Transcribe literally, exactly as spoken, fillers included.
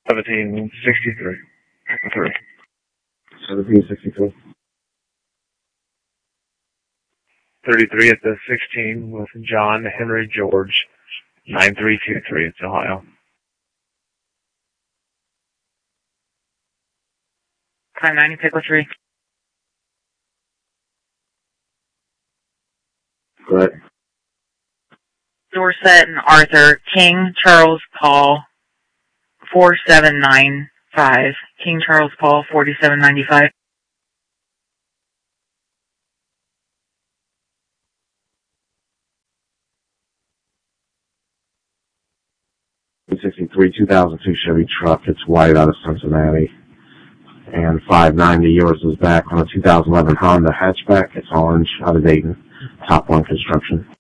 seventeen sixty-three. Three. seventeen sixty-three. thirty-three at the sixteen with John Henry George. nine three two three. It's Ohio. five ninety, Pickle Tree. Go ahead. Dorset and Arthur, King Charles Paul, four seven nine five. King Charles Paul, forty-seven ninety-five. sixty-three, two thousand two Chevy truck. It's white out of Cincinnati. And five ninety, yours is back on a two thousand eleven Honda hatchback. It's orange out of Dayton. Top one construction.